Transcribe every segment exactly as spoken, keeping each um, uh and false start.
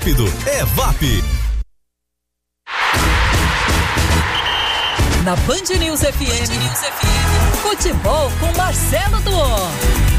rápido é V A P. Na Band News F M, Band News F M, futebol com Marcelo Duó.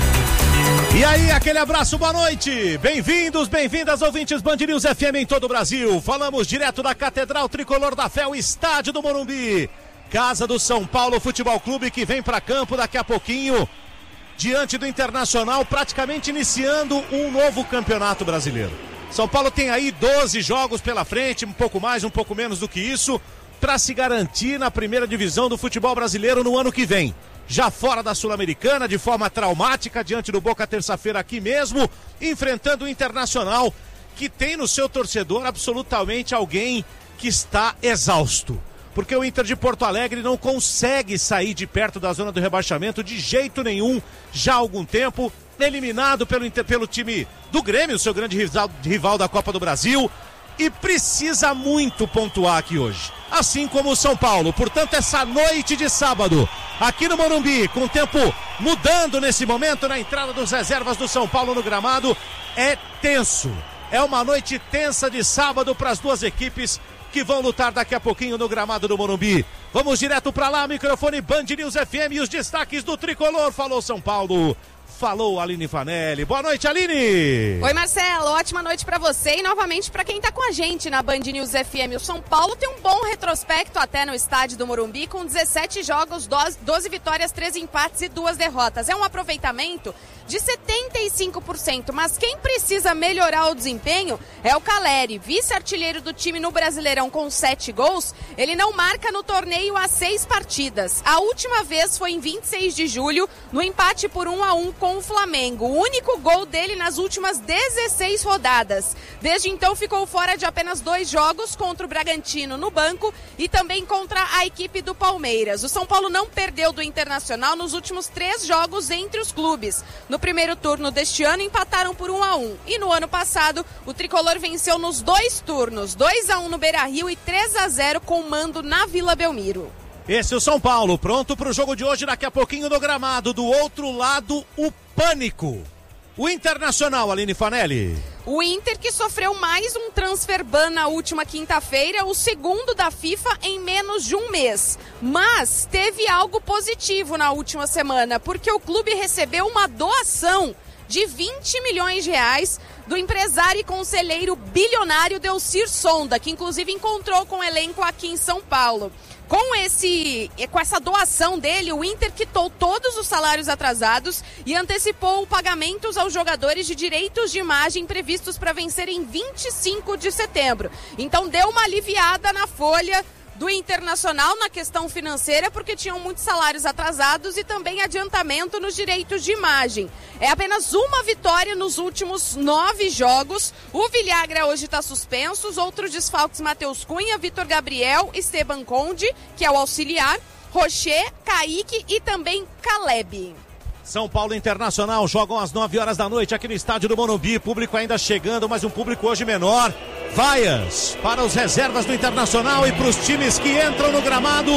E aí, aquele abraço, boa noite. Bem-vindos, bem-vindas, ouvintes Band News F M em todo o Brasil. Falamos direto da Catedral Tricolor da Fé, o estádio do Morumbi. Casa do São Paulo Futebol Clube, que vem para campo daqui a pouquinho, diante do Internacional, praticamente iniciando um novo campeonato brasileiro. São Paulo tem aí doze jogos pela frente, um pouco mais, um pouco menos do que isso, para se garantir na primeira divisão do futebol brasileiro no ano que vem. Já fora da Sul-Americana, de forma traumática, diante do Boca terça-feira aqui mesmo, enfrentando o Internacional, que tem no seu torcedor absolutamente alguém que está exausto. Porque o Inter de Porto Alegre não consegue sair de perto da zona do rebaixamento de jeito nenhum, já há algum tempo, eliminado pelo, pelo time do Grêmio, seu grande rival, rival da Copa do Brasil, e precisa muito pontuar aqui hoje, assim como o São Paulo. Portanto, essa noite de sábado, aqui no Morumbi, com o tempo mudando nesse momento na entrada dos reservas do São Paulo no gramado, é tenso. É uma noite tensa de sábado para as duas equipes que vão lutar daqui a pouquinho no gramado do Morumbi. Vamos direto para lá, microfone Band News F M e os destaques do Tricolor. Falou São Paulo. Falou Aline Fanelli. Boa noite, Aline! Oi, Marcelo. Ótima noite pra você e novamente pra quem tá com a gente na Band News F M. O São Paulo tem um bom retrospecto até no estádio do Morumbi, com dezessete jogos, doze vitórias, treze empates e duas derrotas. É um aproveitamento de setenta e cinco por cento, mas quem precisa melhorar o desempenho é o Caleri, vice-artilheiro do time no Brasileirão com sete gols. Ele não marca no torneio há seis partidas. A última vez foi em vinte e seis de julho, no empate por um a um com o Flamengo. O único gol dele nas últimas dezesseis rodadas. Desde então ficou fora de apenas dois jogos, contra o Bragantino no banco e também contra a equipe do Palmeiras. O São Paulo não perdeu do Internacional nos últimos três jogos entre os clubes. No primeiro turno deste ano empataram por um a um. E no ano passado o Tricolor venceu nos dois turnos, dois a um no Beira-Rio e três a zero com mando na Vila Belmiro. Esse é o São Paulo, pronto para o jogo de hoje, daqui a pouquinho no gramado. Do outro lado, o pânico. O Internacional, Aline Fanelli. O Inter, que sofreu mais um transfer ban na última quinta-feira, o segundo da FIFA em menos de um mês. Mas teve algo positivo na última semana, porque o clube recebeu uma doação de vinte milhões de reais do empresário e conselheiro bilionário Delcir Sonda, que inclusive encontrou com o elenco aqui em São Paulo. Com, esse, com essa doação dele, o Inter quitou todos os salários atrasados e antecipou pagamentos aos jogadores de direitos de imagem previstos para vencer em vinte e cinco de setembro. Então deu uma aliviada na folha do Internacional na questão financeira, porque tinham muitos salários atrasados e também adiantamento nos direitos de imagem. É apenas uma vitória nos últimos nove jogos. O Villagra hoje está suspenso. Os outros desfalques: Matheus Cunha, Vitor Gabriel, Esteban Conde, que é o auxiliar, Rocher, Kaique e também Caleb. São Paulo Internacional jogam às nove horas da noite aqui no estádio do Morumbi. Público ainda chegando, mas um público hoje menor. Vaias para os reservas do Internacional e para os times que entram no gramado.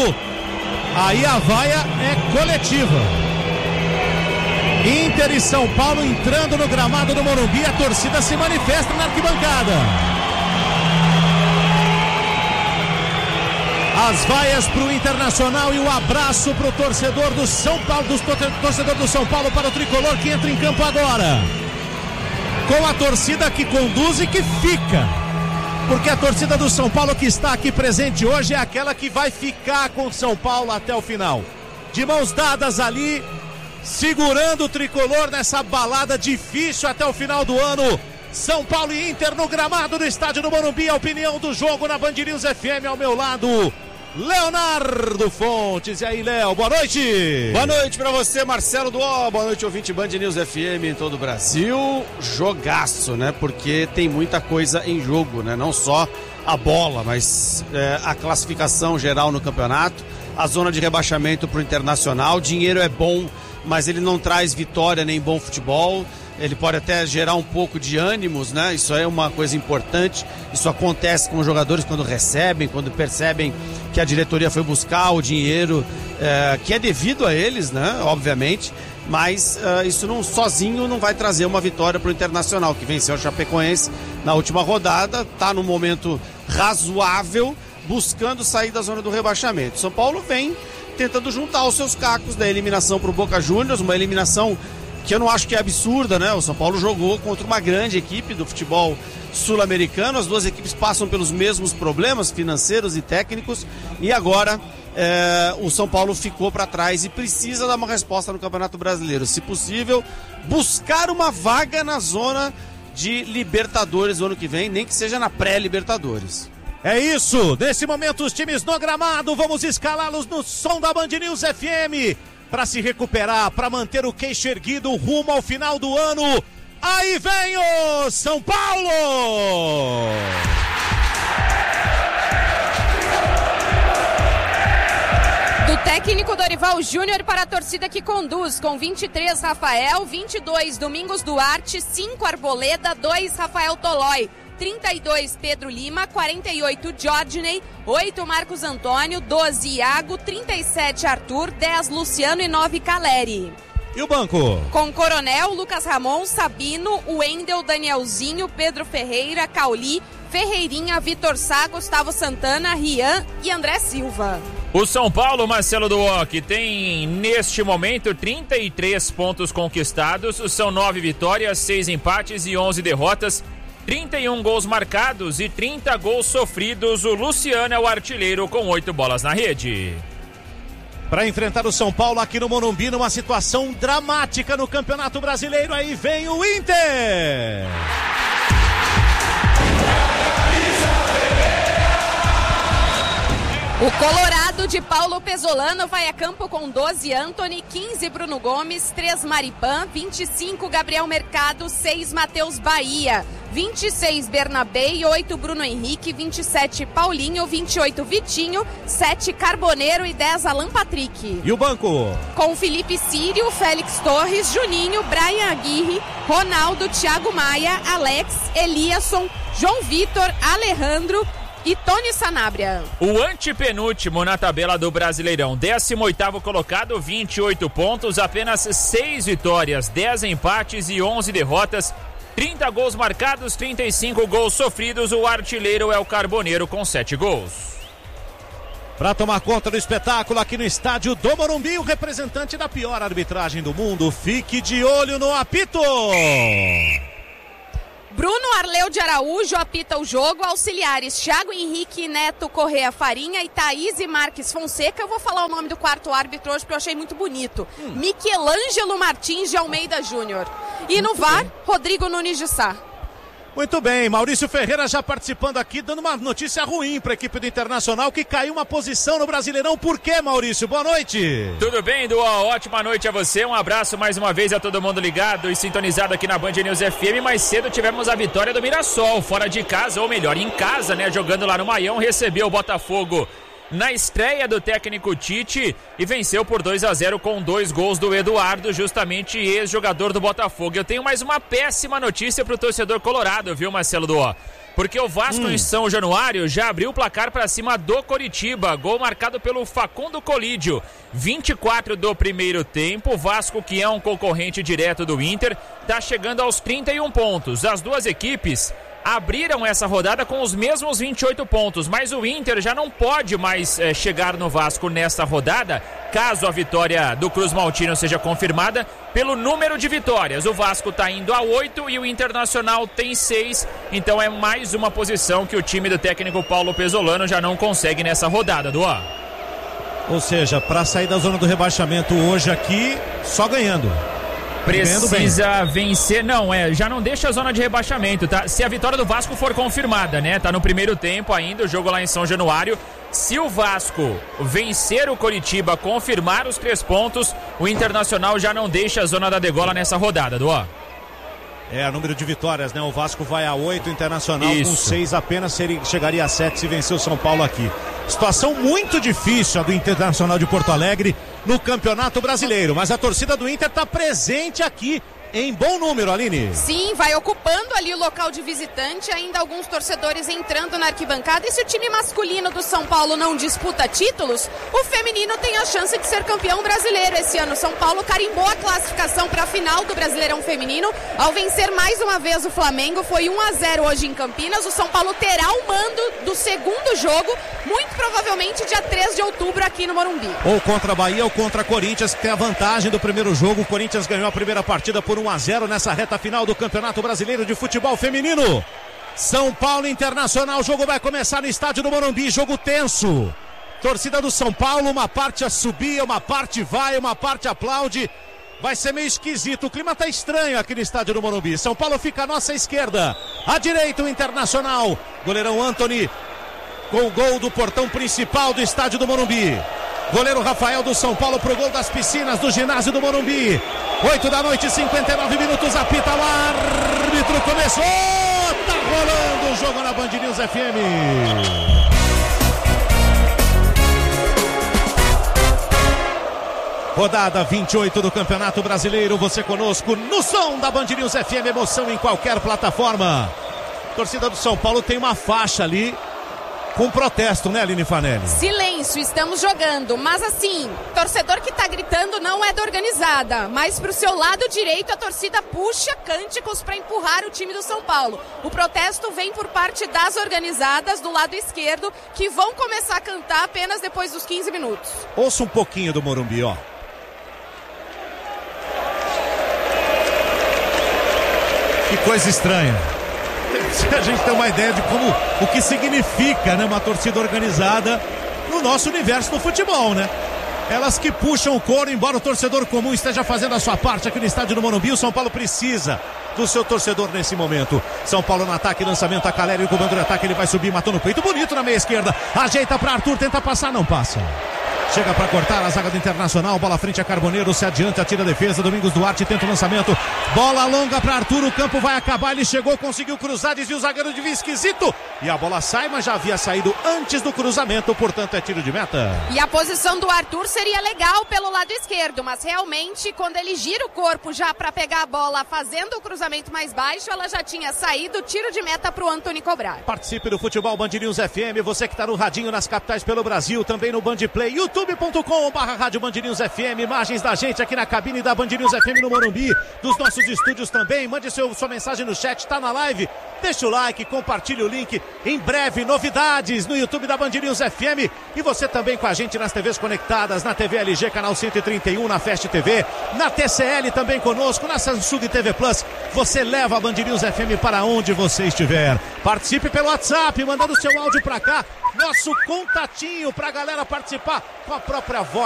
Aí a vaia é coletiva. Inter e São Paulo entrando no gramado do Morumbi. A torcida se manifesta na arquibancada. As vaias para o Internacional e o abraço para o torcedor do São Paulo, do torcedor do São Paulo para o Tricolor, que entra em campo agora. Com a torcida que conduz e que fica. Porque a torcida do São Paulo que está aqui presente hoje é aquela que vai ficar com o São Paulo até o final. De mãos dadas ali, segurando o Tricolor nessa balada difícil até o final do ano. São Paulo e Inter no gramado do estádio do Morumbi. A opinião do jogo na Band News F M, ao meu lado, Leonardo Fontes. E aí, Léo, boa noite. Boa noite pra você, Marcelo Duó. Boa noite, ouvinte Band News F M em todo o Brasil. Jogaço, né? Porque tem muita coisa em jogo, né? Não só a bola, mas é, a classificação geral no campeonato, a zona de rebaixamento pro Internacional. Dinheiro é bom, mas ele não traz vitória nem bom futebol. Ele pode até gerar um pouco de ânimos, né? Isso é uma coisa importante. Isso acontece com os jogadores quando recebem, quando percebem que a diretoria foi buscar o dinheiro é, que é devido a eles, né? Obviamente. mas uh, isso não, sozinho não vai trazer uma vitória para o Internacional, que venceu o Chapecoense na última rodada, está num momento razoável, buscando sair da zona do rebaixamento. São Paulo vem tentando juntar os seus cacos da eliminação para o Boca Juniors, uma eliminação que eu não acho que é absurda, né? O São Paulo jogou contra uma grande equipe do futebol sul-americano, as duas equipes passam pelos mesmos problemas financeiros e técnicos, e agora é, o São Paulo ficou para trás e precisa dar uma resposta no Campeonato Brasileiro, se possível, buscar uma vaga na zona de Libertadores no ano que vem, nem que seja na pré-Libertadores. É isso, nesse momento os times no gramado, vamos escalá-los no som da Band News F M para se recuperar, para manter o queixo erguido rumo ao final do ano. Aí vem o São Paulo! Do técnico Dorival Júnior para a torcida que conduz, com vinte e três Rafael, vinte e dois Domingos Duarte, cinco Arboleda, dois Rafael Tolói, trinta e dois Pedro Lima, quarenta e oito Diodney, oito Marcos Antônio, doze Iago, trinta e sete Arthur, dez Luciano e nove Caleri. E o banco? Com Coronel, Lucas Ramon, Sabino, Wendel, Danielzinho, Pedro Ferreira, Cauli, Ferreirinha, Vitor Sá, Gustavo Santana, Rian e André Silva. O São Paulo, Marcelo Duoc, tem neste momento trinta e três pontos conquistados, são nove vitórias, seis empates e onze derrotas, trinta e um gols marcados e trinta gols sofridos. O Luciano é o artilheiro com oito bolas na rede. Para enfrentar o São Paulo aqui no Morumbi, numa situação dramática no Campeonato Brasileiro, aí vem o Inter! O Colorado de Paulo Pesolano vai a campo com doze Antony, quinze Bruno Gomes, três Maripan, vinte e cinco Gabriel Mercado, seis Matheus Bahia, vinte e seis Bernabé, oito Bruno Henrique, vinte e sete Paulinho, vinte e oito Vitinho, sete Carboneiro e dez Alan Patrick. E o banco? Com Felipe Sírio, Félix Torres, Juninho, Brian Aguirre, Ronaldo, Thiago Maia, Alex, Eliasson, João Vitor, Alejandro e Tony Sanabria. O antepenúltimo na tabela do Brasileirão, décimo oitavo colocado, vinte e oito pontos, apenas seis vitórias, dez empates e onze derrotas, trinta gols marcados, trinta e cinco gols sofridos. O artilheiro é o Carboneiro com sete gols. Para tomar conta do espetáculo aqui no estádio do Morumbi, o representante da pior arbitragem do mundo, fique de olho no apito. Bruno Arleu de Araújo apita o jogo, auxiliares Thiago Henrique Neto Correa Farinha e Thaís e Marques Fonseca. Eu vou falar o nome do quarto árbitro hoje porque eu achei muito bonito. Hum. Michelangelo Martins de Almeida Júnior. E no V A R, Rodrigo Nunes de Sá. Muito bem, Maurício Ferreira já participando aqui, dando uma notícia ruim para a equipe do Internacional, que caiu uma posição no Brasileirão. Por quê, Maurício? Boa noite. Tudo bem, Dual? Ótima noite a você. Um abraço mais uma vez a todo mundo ligado e sintonizado aqui na Band News F M. Mais cedo tivemos a vitória do Mirassol, fora de casa, ou melhor, em casa, né? Jogando lá no Maião, recebeu o Botafogo na estreia do técnico Tite e venceu por dois a zero com dois gols do Eduardo, justamente ex-jogador do Botafogo. Eu tenho mais uma péssima notícia pro torcedor colorado, viu, Marcelo Duó? Porque o Vasco hum. em São Januário já abriu o placar para cima do Coritiba, gol marcado pelo Facundo Colídio. vinte e quatro do primeiro tempo, o Vasco, que é um concorrente direto do Inter, tá chegando aos trinta e um pontos. As duas equipes abriram essa rodada com os mesmos vinte e oito pontos, mas o Inter já não pode mais é, chegar no Vasco nessa rodada, caso a vitória do Cruz Maltino seja confirmada, pelo número de vitórias. O Vasco está indo a oito e o Internacional tem seis, então é mais uma posição que o time do técnico Paulo Pesolano já não consegue nessa rodada, Duá. Ou seja, para sair da zona do rebaixamento hoje aqui, só ganhando. Precisa vencer, não, é, já não deixa a zona de rebaixamento, tá? Se a vitória do Vasco for confirmada, né? Tá no primeiro tempo ainda, o jogo lá em São Januário. Se o Vasco vencer o Coritiba, confirmar os três pontos, o Internacional já não deixa a zona da degola nessa rodada, Duó. É, número de vitórias, né? O Vasco vai a oito, o Internacional Isso. com seis apenas, seria, chegaria a sete se vencer o São Paulo aqui. Situação muito difícil a do Internacional de Porto Alegre no Campeonato Brasileiro, mas a torcida do Inter está presente aqui em bom número, Aline. Sim, vai ocupando ali o local de visitante, ainda alguns torcedores entrando na arquibancada. E se o time masculino do São Paulo não disputa títulos, o feminino tem a chance de ser campeão brasileiro esse ano. São Paulo carimbou a classificação para a final do Brasileirão Feminino ao vencer mais uma vez o Flamengo. Foi um a zero hoje em Campinas. O São Paulo terá o mando do segundo jogo, muito provavelmente dia três de outubro aqui no Morumbi. Ou contra a Bahia ou contra a Corinthians, que tem a vantagem do primeiro jogo. O Corinthians ganhou a primeira partida por um a zero nessa reta final do Campeonato Brasileiro de Futebol Feminino. São Paulo Internacional, o jogo vai começar no estádio do Morumbi, jogo tenso. Torcida do São Paulo, uma parte a subir, uma parte vai, uma parte aplaude. Vai ser meio esquisito, o clima tá estranho aqui no estádio do Morumbi. São Paulo fica à nossa esquerda, à direita o Internacional. Goleirão Antony com o gol do portão principal do estádio do Morumbi. Goleiro Rafael do São Paulo pro gol das piscinas do ginásio do Morumbi. oito da noite, cinquenta e nove minutos, apita o árbitro, começou, tá rolando o jogo na Band News F M. Rodada vinte e oito do Campeonato Brasileiro, você conosco no som da Band News F M, emoção em qualquer plataforma. A torcida do São Paulo tem uma faixa ali com protesto, né, Aline Fanelli? Silêncio, estamos jogando, mas assim, torcedor que tá gritando não é da organizada, mas pro seu lado direito a torcida puxa cânticos para empurrar o time do São Paulo. O protesto vem por parte das organizadas do lado esquerdo, que vão começar a cantar apenas depois dos quinze minutos. Ouça um pouquinho do Morumbi, ó. Que coisa estranha. A gente tem uma ideia de como, o que significa, né, uma torcida organizada no nosso universo do futebol, né? Elas que puxam o coro, embora o torcedor comum esteja fazendo a sua parte aqui no estádio do Morumbi, o São Paulo precisa do seu torcedor nesse momento. São Paulo no ataque, lançamento a Caleri, o comando de ataque, ele vai subir, matou no peito, bonito na meia esquerda, ajeita para Arthur, tenta passar, não passa. Chega para cortar a zaga do Internacional, bola frente a Carboneiro, se adianta, atira a defesa, Domingos Duarte tenta o lançamento, bola longa para Arthur, o campo vai acabar, ele chegou, conseguiu cruzar, desvia o zagueiro de via esquisito, e a bola sai, mas já havia saído antes do cruzamento, portanto é tiro de meta. E a posição do Arthur seria legal pelo lado esquerdo, mas realmente quando ele gira o corpo já para pegar a bola fazendo o cruzamento mais baixo, ela já tinha saído, tiro de meta para o Antony cobrar. Participe do Futebol Band News F M, você que está no radinho nas capitais pelo Brasil, também no Band Play, YouTube. youtube ponto com barra rádio Band News F M, imagens da gente aqui na cabine da Band News F M no Morumbi, dos nossos estúdios também, mande seu, sua mensagem no chat, tá na live, deixa o like, compartilhe o link, em breve novidades no YouTube da Band News F M, e você também com a gente nas T Vs conectadas, na T V L G canal cento e trinta e um, na Fast T V, na T C L também conosco, na Samsung T V Plus, você leva a Band News F M para onde você estiver. Participe pelo WhatsApp, mandando seu áudio pra cá, nosso contatinho pra galera participar com a própria voz